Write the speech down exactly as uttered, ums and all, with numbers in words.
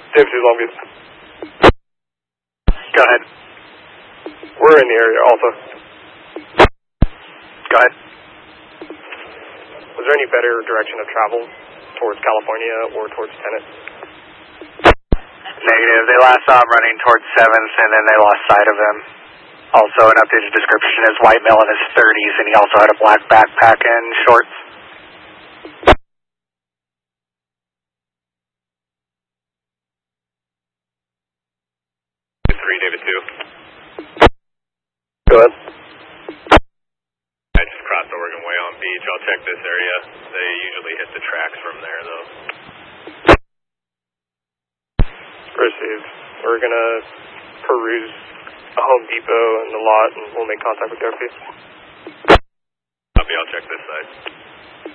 David two Long Beach. Go ahead. We're in the area also. Go ahead. Was there any better direction of travel towards California or towards Tenet? Negative. They last saw him running towards seventh, and then they lost sight of him. Also, an updated description is white male in his thirties, and he also had a black backpack and shorts. three, David two. Go ahead. I just crossed Oregon Way on Beach. I'll check this area. They usually hit the tracks from there, though. Received. We're going to peruse a Home Depot and the lot, and we'll make contact with the R P. Copy, I'll check this side.